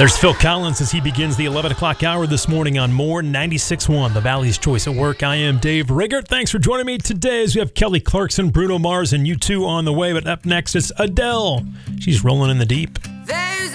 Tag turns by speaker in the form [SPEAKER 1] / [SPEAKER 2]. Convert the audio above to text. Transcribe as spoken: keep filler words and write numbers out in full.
[SPEAKER 1] There's Phil Collins as he begins the eleven o'clock hour this morning on More ninety-six point one, the Valley's Choice at Work. I am Dave Riggert. Thanks for joining me today as we have Kelly Clarkson, Bruno Mars, and U two on the way. But up next, it's Adele. She's rolling in the deep.
[SPEAKER 2] They